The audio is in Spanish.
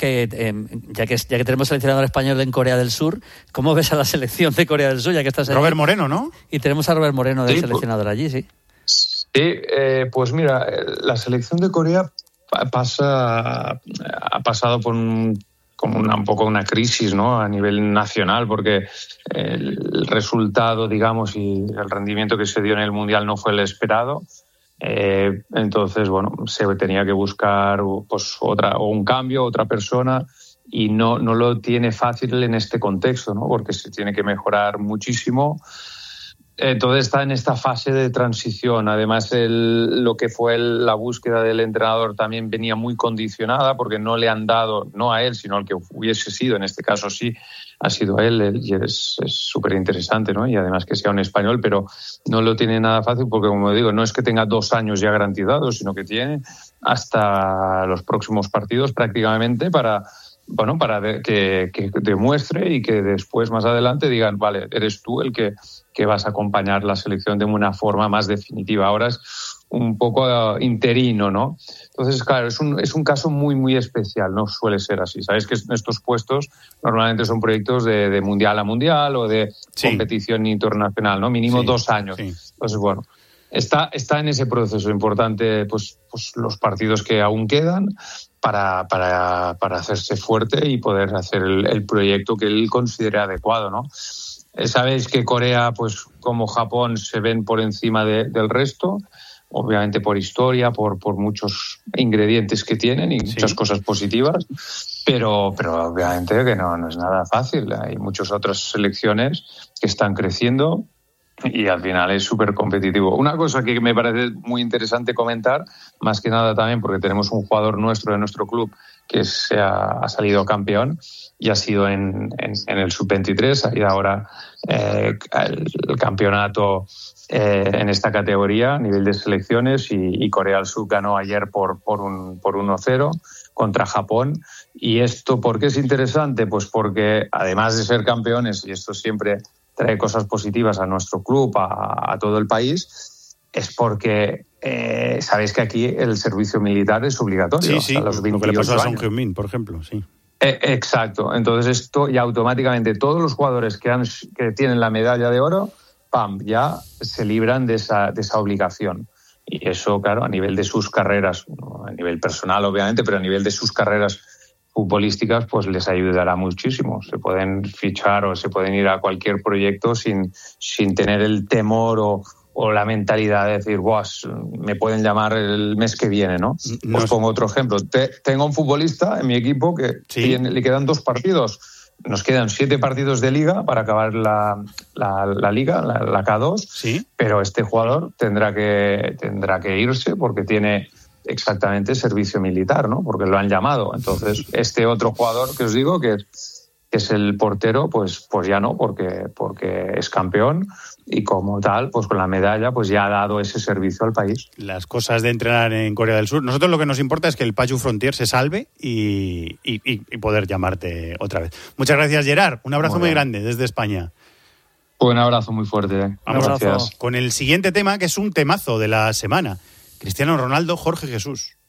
ya que tenemos seleccionador español en Corea del Sur, ¿cómo ves a la selección de Corea del Sur, ya que estás allí? Robert Moreno, ¿no? Y tenemos a Robert Moreno de seleccionador allí, sí. Sí, pues mira, la selección de Corea ha pasado por un poco una crisis, ¿no? A nivel nacional, porque el resultado, digamos, y el rendimiento que se dio en el Mundial no fue el esperado. Entonces, bueno, se tenía que buscar pues un cambio, otra persona, y no lo tiene fácil en este contexto, ¿no? Porque se tiene que mejorar muchísimo. Entonces está en esta fase de transición. Además, lo que fue la búsqueda del entrenador también venía muy condicionada, porque no le han dado, no a él, sino al que hubiese sido, en este caso sí, ha sido él, y es súper interesante, ¿no? Y además que sea un español, pero no lo tiene nada fácil, porque, como digo, no es que tenga 2 años ya garantizados, sino que tiene hasta los próximos partidos prácticamente para que demuestre, y que después, más adelante, digan, vale, eres tú el que vas a acompañar la selección de una forma más definitiva. Ahora es un poco interino, ¿no? Entonces, claro, es un caso muy, muy especial, no suele ser así. Sabéis que estos puestos normalmente son proyectos de mundial a mundial o de competición internacional, ¿no? Mínimo 2 años. Sí. Entonces, bueno, está en ese proceso importante, pues los partidos que aún quedan para hacerse fuerte y poder hacer el proyecto que él considere adecuado, ¿no? Sabéis que Corea, pues como Japón, se ven por encima del resto, obviamente por historia, por muchos ingredientes que tienen y muchas cosas positivas, pero obviamente que no es nada fácil. Hay muchas otras selecciones que están creciendo y al final es súper competitivo. Una cosa que me parece muy interesante comentar, más que nada también porque tenemos un jugador de nuestro club que ha salido campeón y ha sido en el Sub-23, ha ido ahora el campeonato en esta categoría a nivel de selecciones, y Corea del Sur ganó ayer por 1-0 contra Japón. ¿Y esto por qué es interesante? Pues porque además de ser campeones, y esto siempre trae cosas positivas a nuestro club, a todo el país, es porque sabéis que aquí el servicio militar es obligatorio. Sí, hasta los 28 lo que le pasó a Son años. Heung-min, por ejemplo, sí. Exacto. Entonces esto ya automáticamente todos los jugadores que tienen la medalla de oro, ya se libran de esa obligación. Y eso, claro, a nivel de sus carreras, a nivel personal obviamente, pero a nivel de sus carreras futbolísticas, pues les ayudará muchísimo. Se pueden fichar o se pueden ir a cualquier proyecto sin tener el temor o la mentalidad de decir, me pueden llamar el mes que viene, ¿no? Os pongo otro ejemplo. Tengo un futbolista en mi equipo que le quedan 2 partidos. Nos quedan 7 partidos de liga para acabar la liga, la K2, pero este jugador tendrá que irse porque tiene exactamente servicio militar, ¿no? Porque lo han llamado. Entonces, este otro jugador que os digo, que es el portero, pues ya no, porque es campeón y como tal, pues con la medalla, pues ya ha dado ese servicio al país. Las cosas de entrenar en Corea del Sur. Nosotros lo que nos importa es que el Pachu Frontier se salve y poder llamarte otra vez. Muchas gracias, Gerard. Un abrazo muy grande desde España. Un abrazo muy fuerte. Vamos gracias. con el siguiente tema, que es un temazo de la semana. Cristiano Ronaldo, Jorge Jesús.